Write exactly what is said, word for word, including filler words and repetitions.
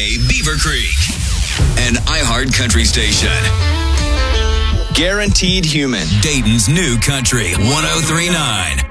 K Beaver Creek, an iHeart country station. Guaranteed Human. Dayton's new country, one oh three point nine.